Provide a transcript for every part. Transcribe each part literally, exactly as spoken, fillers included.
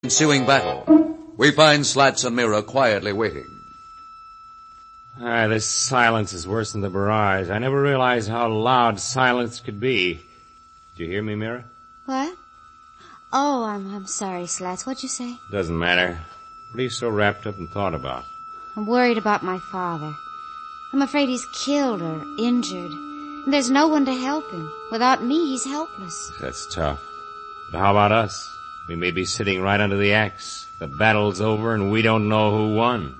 ensuing battle, we find Slats and Mira quietly waiting. Ah, this silence is worse than the barrage. I never realized how loud silence could be. Did you hear me, Mira? What? Oh, I'm I'm sorry, Slats. What'd you say? Doesn't matter. What are you so wrapped up in thought about? I'm worried about my father. I'm afraid he's killed or injured. And there's no one to help him. Without me, he's helpless. That's tough. But how about us? We may be sitting right under the axe. The battle's over and we don't know who won.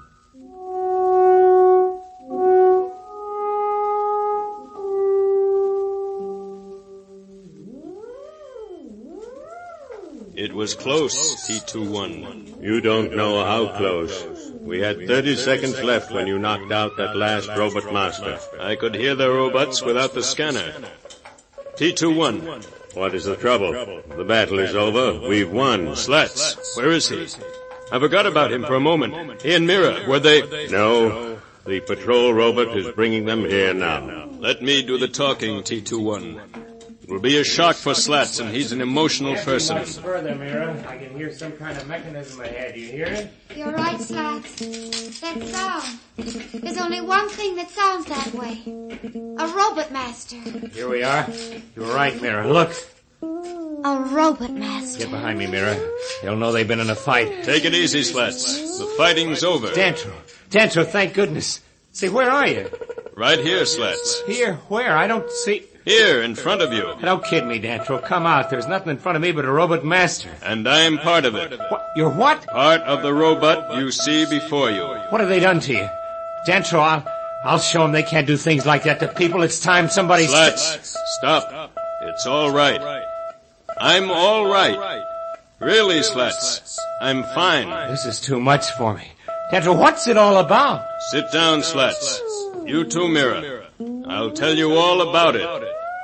It was close, T two one. You don't know how close. We had thirty seconds left when you knocked out that last robot master. I could hear the robots without the scanner. T two one. What is the trouble? The battle is over. We've won. Slats, where is he? I forgot about him for a moment. He and Mira, were they... No. The patrol robot is bringing them here now. Let me do the talking, T two one. It will be a shock for Slats, and he's an emotional person. Much further, Mira. I can hear some kind of mechanism ahead. Do you hear it? You're right, Slats. That sound. There's only one thing that sounds that way. A robot master. Here we are. You're right, Mira. Look. A robot master. Get behind me, Mira. They'll know they've been in a fight. Take it easy, Slats. The fighting's over. Dantro. Dantro, thank goodness. Say, where are you? Right here, Slats. Here? Where? I don't see... Here, in front of you. Don't kid me, Dantro. Come out. There's nothing in front of me but a robot master. And I'm part of it. What? You're what? Part of the robot you see before you. What have they done to you? Dantro, I'll, I'll show them they can't do things like that to people. It's time somebody... Slats, st- stop. It's all right. I'm all right. Really, Slats. I'm fine. This is too much for me. Dantro, what's it all about? Sit down, Slats. You too, Mira. I'll tell you all about it.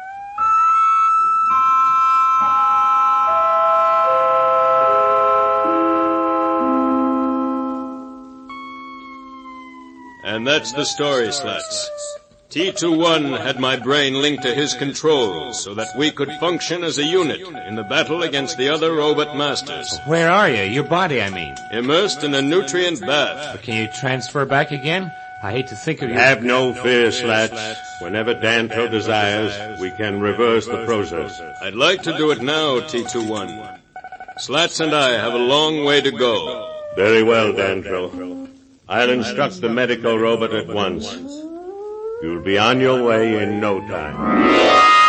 And that's the story, Slats. T two one had my brain linked to his controls so that we could function as a unit in the battle against the other robot masters. Where are you? Your body, I mean. Immersed in a nutrient bath. But can you transfer back again? I hate to think of you... Have no fear, Slats. Whenever Dantro desires, we can reverse the process. I'd like to do it now, T two one. Slats and I have a long way to go. Very well, Dantro. I'll instruct the medical robot at once. You'll be on your way in no time.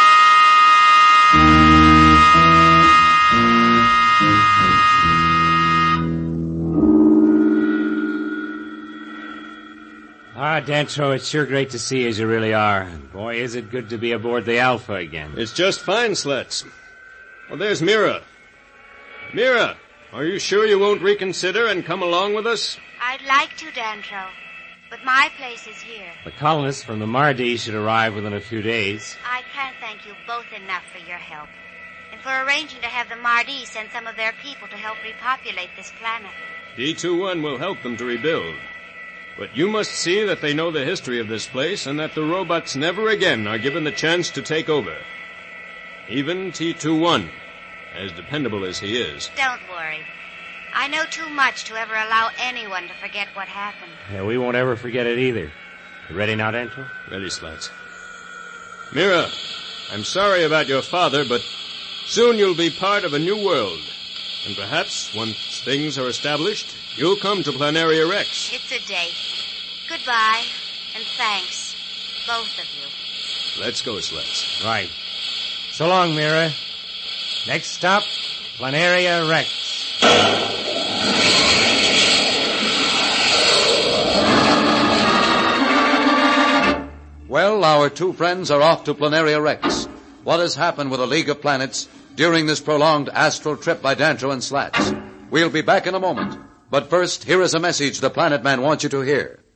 Ah, Dantro, it's sure great to see you as you really are. Boy, is it good to be aboard the Alpha again. It's just fine, Slats. Well, there's Mira. Mira, are you sure you won't reconsider and come along with us? I'd like to, Dantro. But my place is here. The colonists from the Mardi should arrive within a few days. I can't thank you both enough for your help. And for arranging to have the Mardi send some of their people to help repopulate this planet. T two one will help them to rebuild. But you must see that they know the history of this place and that the robots never again are given the chance to take over. Even T two one, as dependable as he is. Don't worry. I know too much to ever allow anyone to forget what happened. Yeah, we won't ever forget it either. You ready now, Dantro? Ready, Slats. Mira, I'm sorry about your father, but soon you'll be part of a new world. And perhaps, once things are established, you'll come to Planaria Rex. It's a date. Goodbye, and thanks, both of you. Let's go, Slats. Right. So long, Mira. Next stop, Planaria Rex. Well, our two friends are off to Planaria Rex. What has happened with the League of Planets during this prolonged astral trip by Dantro and Slats? We'll be back in a moment. But first, here is a message the Planet Man wants you to hear.